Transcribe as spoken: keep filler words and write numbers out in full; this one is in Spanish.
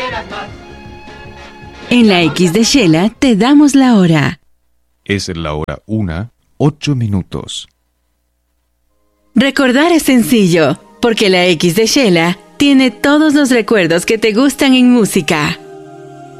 En la X de Shela te damos la hora. Es la hora una, ocho minutos. Recordar es sencillo, porque la X de Shela tiene todos los recuerdos que te gustan en música.